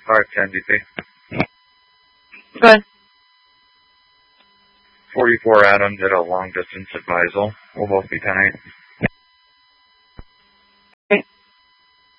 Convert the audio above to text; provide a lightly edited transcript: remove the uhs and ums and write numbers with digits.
510 BP. Go ahead. 44 Adams at a long distance advisal. We'll both be 10-8.